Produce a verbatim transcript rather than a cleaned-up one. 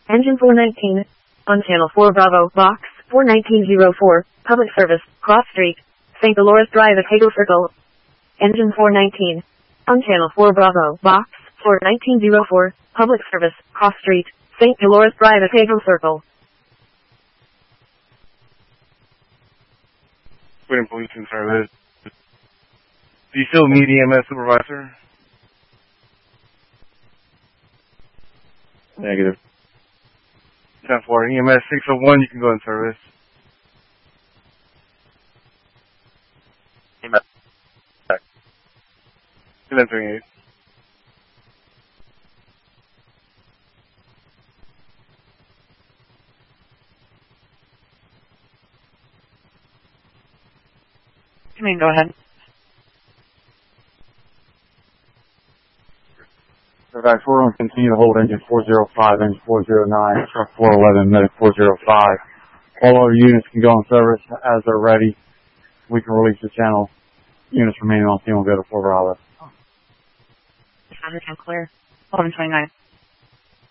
Engine four nineteen. On Channel four Bravo, Box four nineteen oh four, Public Service, Cross Street, Saint Dolores Drive at Hagel Circle. Engine four nineteen. On Channel four Bravo, Box four nineteen oh four, Public Service, Cross Street, Saint Dolores Drive at Hagel Circle. Waiting police in service. Do you still need E M S supervisor? Negative. ten four, E M S six oh one, you can go in service. E M S. eleven twenty-eight. You mean, go ahead. Guys, we're going to continue to hold engine four oh five, engine four oh nine, truck four eleven, medic four oh five. All our units can go in service as they're ready. We can release the channel. Units remaining on scene will go to Fort Bravo. Clear. eleven twenty-nine.